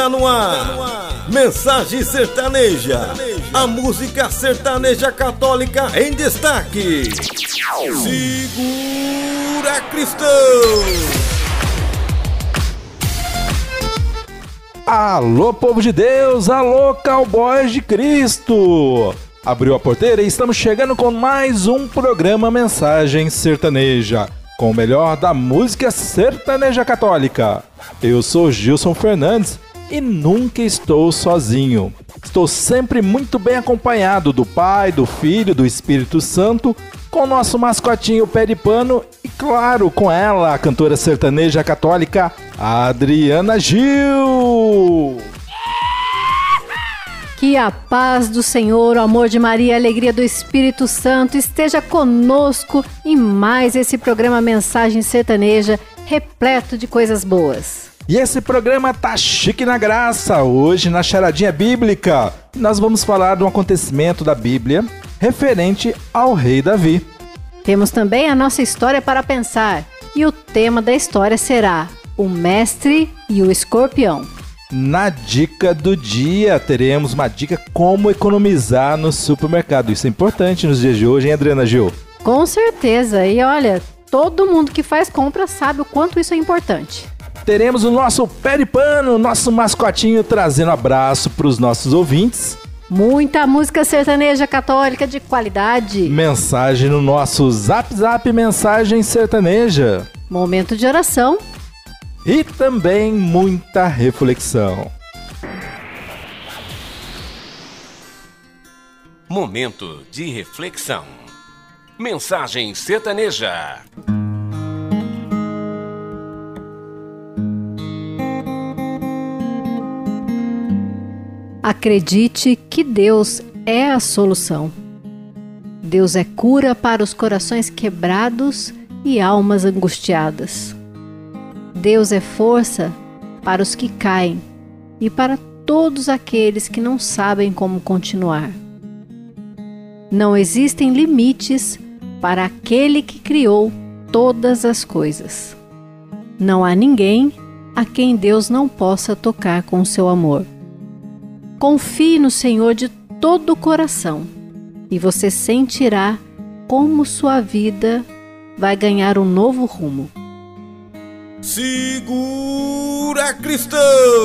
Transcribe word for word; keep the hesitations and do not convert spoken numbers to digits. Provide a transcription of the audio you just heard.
No ar, Mensagem Sertaneja, a música sertaneja católica em destaque. Segura, cristão! Alô, povo de Deus, alô, cowboys de Cristo! Abriu a porteira e estamos chegando com mais um programa Mensagem Sertaneja, com o melhor da música sertaneja católica. Eu sou Gilson Fernandes e nunca estou sozinho. Estou sempre muito bem acompanhado do Pai, do Filho, do Espírito Santo, com o nosso mascotinho Pé de Pano e, claro, com ela, a cantora sertaneja católica Adriana Gil. Que a paz do Senhor, o amor de Maria, a alegria do Espírito Santo esteja conosco em mais esse programa Mensagem Sertaneja, repleto de coisas boas. E esse programa tá chique na graça. Hoje, na charadinha bíblica, nós vamos falar de um acontecimento da Bíblia referente ao rei Davi. Temos também a nossa história para pensar. E o tema da história será o mestre e o escorpião. Na dica do dia, teremos uma dica como economizar no supermercado. Isso é importante nos dias de hoje, hein, Adriana Gil? Com certeza. E olha, todo mundo que faz compra sabe o quanto isso é importante. Teremos o nosso Pé de Pano, nosso mascotinho, trazendo abraço para os nossos ouvintes. Muita música sertaneja católica de qualidade. Mensagem no nosso Zap Zap Mensagem Sertaneja. Momento de oração. E também muita reflexão. Momento de reflexão. Mensagem sertaneja. Acredite que Deus é a solução. Deus é cura para os corações quebrados e almas angustiadas. Deus é força para os que caem e para todos aqueles que não sabem como continuar. Não existem limites para aquele que criou todas as coisas. Não há ninguém a quem Deus não possa tocar com o seu amor. Confie no Senhor de todo o coração e você sentirá como sua vida vai ganhar um novo rumo. Segura, cristão!